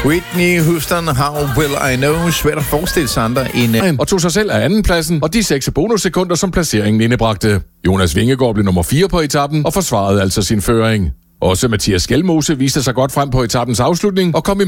Whitney Houston, How Will I Know? Svært at forestille sig andre end... Og tog sig selv af andenpladsen, og de 6 bonussekunder, som placeringen indebragte. Jonas Vingegaard blev nummer 4 på etappen og forsvarede altså sin føring. Også Mathias Skelmose viste sig godt frem på etapens afslutning og kom i